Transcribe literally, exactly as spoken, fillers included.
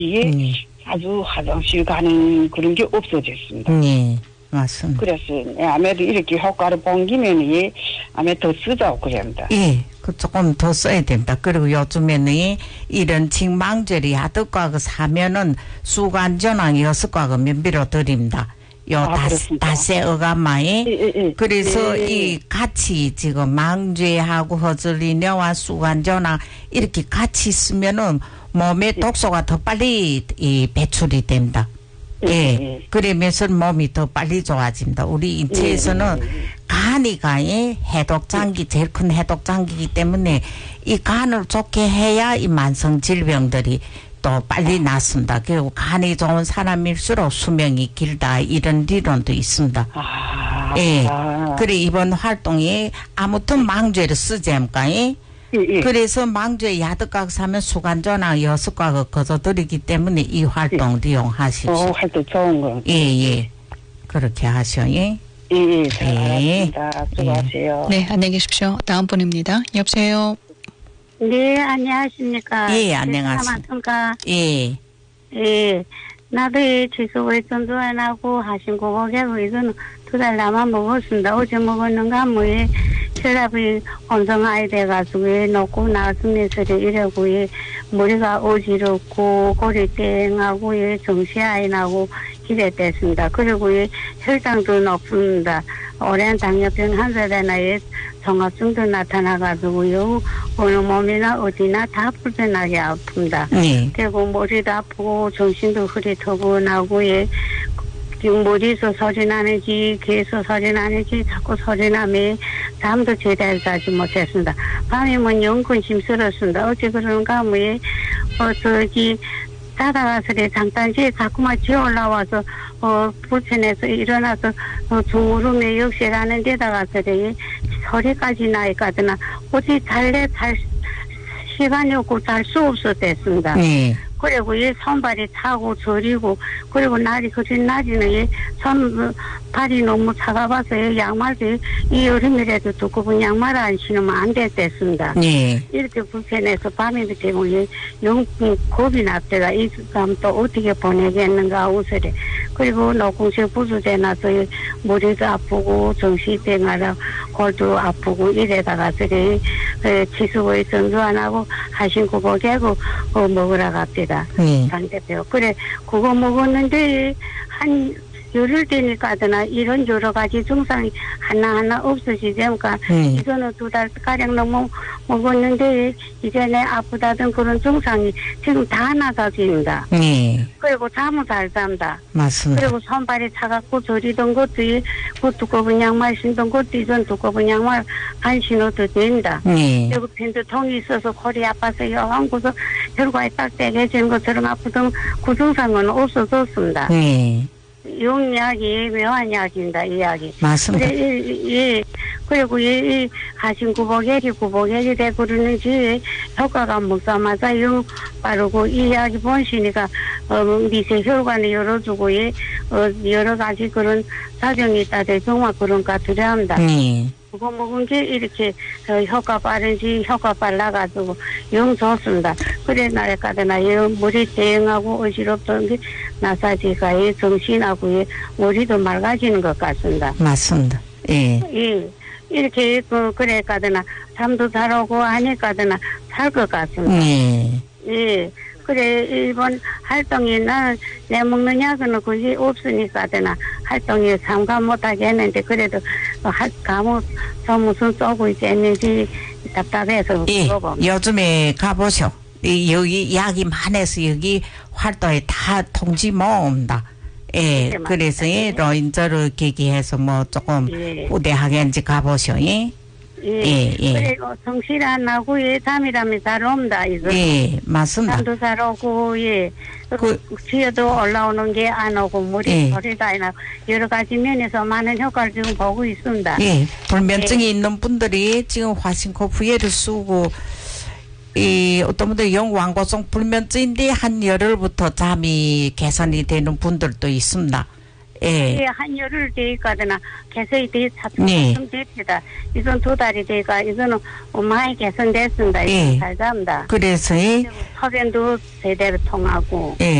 이게 네. 아주 화장실 가는 그런 게 없어졌습니다. 네, 맞습니다. 그래서 아무래도 이렇게 효과를 본 김에는 예, 아무래도 더 쓰자고 그럽니다. 예, 그 조금 더 써야 됩니다. 그리고 요즘에는 이런 징망제리 하드과그 사면은 수관전환 여섯 과그 면비로 드립니다. 요 아, 다, 그렇습니까? 다세 어가마에 예, 예, 예. 그래서 예, 예. 이 같이 지금 망죄하고 허즐리녀와 수관전환 이렇게 같이 쓰면은 몸에 독소가 더 빨리 이 배출이 됩니다. 예, 예, 예. 그러면서 몸이 더 빨리 좋아집니다. 우리 인체에서는 예, 예, 예. 간이가 이 해독장기 제일 큰 해독장기이기 때문에 이 간을 좋게 해야 이 만성 질병들이 또 빨리 낫습니다. 그리고 간이 좋은 사람일수록 수명이 길다 이런 리론도 있습니다. 아, 예, 아. 그래 이번 활동이 아무튼 망죄를 쓰지 않을까? 예? 예, 예. 그래서 망죄 야드각 사면 수관전화 여섯 과가 거저드리기 때문에 이 활동 이용하십시오. 어, 할 때 좋은 거. 예, 예. 그렇게 하셔, 예. 예, 예, 잘 예. 알았습니다. 수고하세요. 네, 안녕히 계십시오. 다음 분입니다. 여보세요. 네, 안녕하십니까. 예, 안녕하십니까. 맞습니까? 예. 예. 나도 이 지수의 전두환하고 하신 고거하고 이거는 두 달 남아 먹었습니다. 어제 먹었는가 뭐에 혈압이 엄청 하이 돼가지고 예, 놓고 나중에서 이러고 예, 머리가 어지럽고 꼬리 땡하고 예, 정시아이 나고 이랬댔습니다. 그리고 예, 혈당도 높습니다. 오랜 당뇨병 환자되나 예, 종합증도 나타나가지고요. 어느 몸이나 어디나 다 불편하게 아픕니다. 예. 그리고 머리도 아프고 정신도 흐릿하고 예, 머리에서 소리 나는지 귀에서 소리 나는지 자꾸 소리 나면 잠도 제대로 자지 못했습니다. 밤이면 영 근심스럽습니다. 어찌 그런가 뭐 예, 어 저기 자다가 서리 장단지에 자꾸만 지어 올라와서 어 불편해서 일어나서 어 중무름에 욕실하는 데다가 서리 소리까지 나니까드나 어디 잘래 잘 시간이 없고 잘 수 없었댔습니다. 예. 그리고 이 손발이 타고 저리고 그리고 날이 그린 날이는 이 손 발이 너무 차가워서 이 양말도 이 여름이라도 두꺼운 양말 안 신으면 안 됐댔습니다. 예. 이렇게 불편해서 밤이 되면 영 겁이 났대가 이 사람 또 어떻게 보내겠는가 우스래. 그리고 노공식 부수제 나서 머리도 아프고 정신병하라 골도 아프고 이래다가 저리 치수의 전두환하고 하신 거 보게고 어, 먹으러 갑니다. 예. 상대표. 그래 그거 먹었는데 한 열흘 되니까나 이런 여러 가지 증상이 하나하나 없어지니까 예. 이거는 두 달 가량 너무 먹었는데 이전에 아프다던 그런 증상이 지금 다 나가집니다. 예. 그리고 잠을 잘 잔다. 맞습니다. 그리고 손발이 차갑고 저리던 것도 그 두꺼운 양말 신던 것도 이전 두꺼운 양말 안 신어도 된다. 예. 그리고 빈두통이 있어서 골이 아파서 여왕고서 혈관이 딱 떼개지는 것처럼 아프던 그 증상은 없어졌습니다. 예. 용 이야기 묘한 이야기입니다. 이야기. 맞습니다. 그래, 이, 이, 그리고 이, 이 하신 구복액이 구복액이 되고 그러는지 효과가 먹자마자 용 바르고 이 이야기 본시니까 어, 미세 혈관을 열어주고 이, 어, 여러 가지 그런 작용이 있다 대 정말 그런 것 같으려 합니다. 예. 그거 먹은 게 이렇게 어, 효과 빠른지 효과 빨라가지고 영 좋습니다. 그래 나래까지나 영 머리 대응하고 어지럽던 게 나사지가 예, 정신하고 예, 머리도 맑아지는 것 같습니다. 맞습니다. 예. 예, 이렇게 그 그래까지나 잠도 잘 오고 하니까지나 살 것 같습니다. 예. 예. 그래 이번 활동이 나는 내 먹는 약은 그게 없으니까나 활동에 참가 못하게 했는데 그래도 할 가면 저 무슨 쏘고 있겠는지 답답해서 예. 물어봅니다. 요즘에 가보쇼. 이, 여기 약이 많아서 여기 활동에 다 통지 모읍니다. 예. 네, 그래서 예, 맞습니다. 로인저를 계기해서 뭐 조금 예. 후대하게 이제 가보쇼. 예. 예. 예, 예. 그리고 정신 안 나고 예 잠이라면 잘 옵니다. 이거. 예. 맞습니다. 잠도 잘 오고 예. 그- 그 기어도 올라오는 게 안 오고 머리 예. 소리도 안 나고 여러 가지 면에서 많은 효과를 지금 보고 있습니다. 예, 불면증이 있는 분들이 지금 화신코 부예를 쓰고 이 어떤 분들 영왕고성 불면증인데 한 열흘부터 잠이 개선이 되는 분들도 있습니다. 예. 이게 한 열흘 되니까나 개선이 돼 차츰 네. 차츰 됩니다. 이전 두 달이 되니까 이거는 많이 개선됐습니다. 예. 이건 잘 잡니다. 그래서 이 소변도 제대로 통하고. 예.